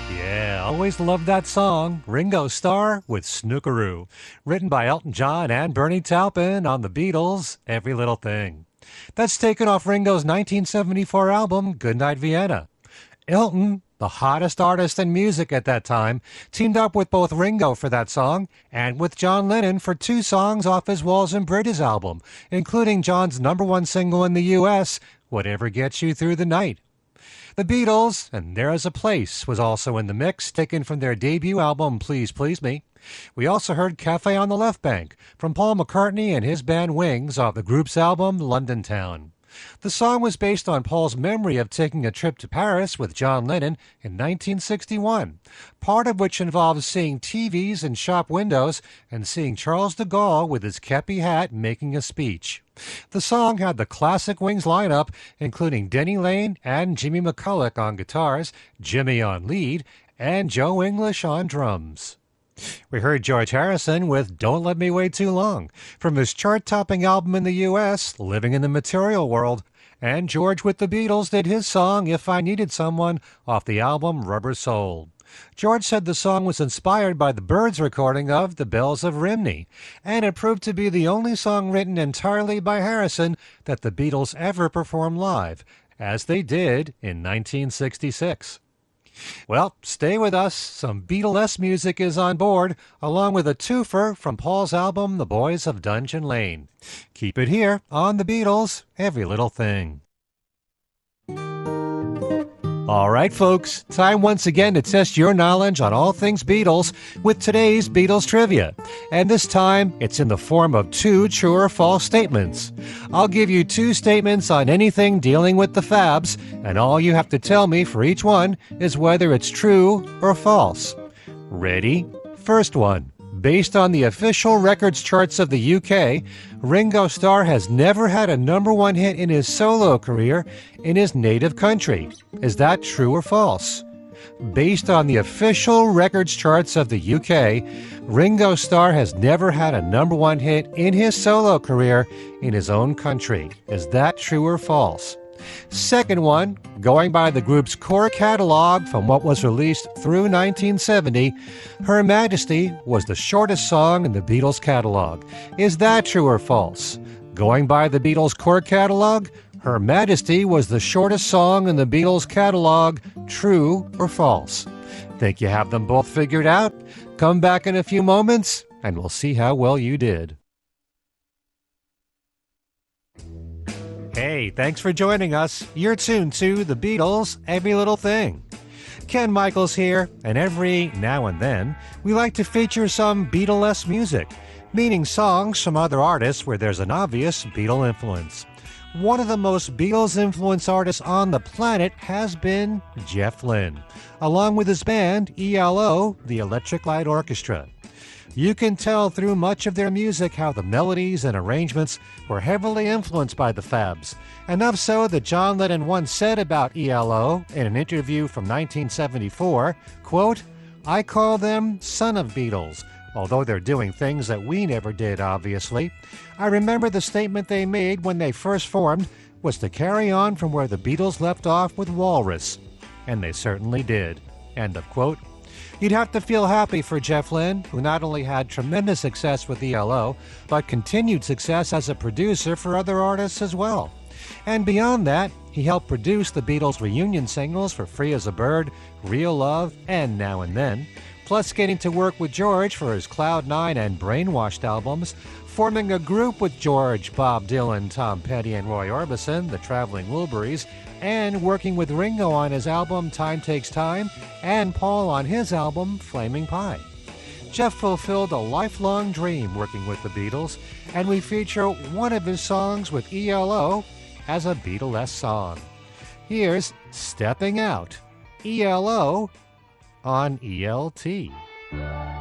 Yeah, always loved that song, Ringo Starr with Snookeroo, written by Elton John and Bernie Taupin on the Beatles' Every Little Thing. That's taken off Ringo's 1974 album, Goodnight Vienna. Elton, the hottest artist in music at that time, teamed up with both Ringo for that song and with John Lennon for two songs off his Walls and Bridges album, including John's number one single in the U.S., Whatever Gets You Through the Night. The Beatles, and There Is a Place, was also in the mix, taken from their debut album, Please Please Me. We also heard Cafe on the Left Bank from Paul McCartney and his band Wings off the group's album, London Town. The song was based on Paul's memory of taking a trip to Paris with John Lennon in 1961, part of which involves seeing TVs in shop windows and seeing Charles de Gaulle with his kepi hat making a speech. The song had the classic Wings lineup, including Denny Laine and Jimmy McCulloch on guitars, Jimmy on lead, and Joe English on drums. We heard George Harrison with Don't Let Me Wait Too Long from his chart-topping album in the U.S., Living in the Material World, and George with the Beatles did his song If I Needed Someone off the album Rubber Soul. George said the song was inspired by the Byrds recording of The Bells of Rhymney, and it proved to be the only song written entirely by Harrison that the Beatles ever performed live, as they did in 1966. Well, stay with us. Some Beatlesque music is on board, along with a twofer from Paul's album, The Boys of Dungeon Lane. Keep it here on The Beatles, Every Little Thing. All right, folks, time once again to test your knowledge on all things Beatles with today's Beatles trivia. And this time, it's in the form of two true or false statements. I'll give you two statements on anything dealing with the Fabs, and all you have to tell me for each one is whether it's true or false. Ready? First one. Based on the official records charts of the UK, Ringo Starr has never had a number one hit in his solo career in his native country. Is that true or false? Based on the official records charts of the UK, Ringo Starr has never had a number one hit in his solo career in his own country. Is that true or false? Second one, going by the group's core catalog from what was released through 1970, Her Majesty was the shortest song in the Beatles catalog. Is that true or false? Going by the Beatles' core catalog, Her Majesty was the shortest song in the Beatles catalog. True or false? Think you have them both figured out? Come back in a few moments, and we'll see how well you did. Hey, thanks for joining us. You're tuned to The Beatles' Every Little Thing. Ken Michaels here, and every now and then, we like to feature some Beatlesque music, meaning songs from other artists where there's an obvious Beatle influence. One of the most Beatles-influenced artists on the planet has been Jeff Lynne, along with his band, ELO, the Electric Light Orchestra. You can tell through much of their music how the melodies and arrangements were heavily influenced by the Fabs, enough so that John Lennon once said about ELO in an interview from 1974, quote, "I call them son of Beatles, although they're doing things that we never did, obviously. I remember the statement they made when they first formed was to carry on from where the Beatles left off with Walrus, and they certainly did." End of quote. You'd have to feel happy for Jeff Lynne, who not only had tremendous success with ELO, but continued success as a producer for other artists as well. And beyond that, he helped produce the Beatles' reunion singles for Free as a Bird, Real Love, and Now and Then, plus getting to work with George for his Cloud 9 and Brainwashed albums, forming a group with George, Bob Dylan, Tom Petty, and Roy Orbison, the Traveling Wilburys, and working with Ringo on his album Time Takes Time, and Paul on his album Flaming Pie. Jeff fulfilled a lifelong dream working with the Beatles, and we feature one of his songs with ELO as a Beatlesque song. Here's Stepping Out, ELO on ELT.